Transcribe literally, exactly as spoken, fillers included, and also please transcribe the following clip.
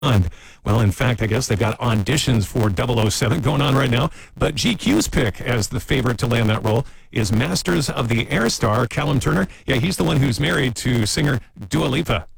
Bond. Well, in fact, I guess they've got auditions for double oh seven going on right now. But G Q's pick as the favorite to land that role is Masters of the Air star Callum Turner. Yeah, he's the one who's married to singer Dua Lipa.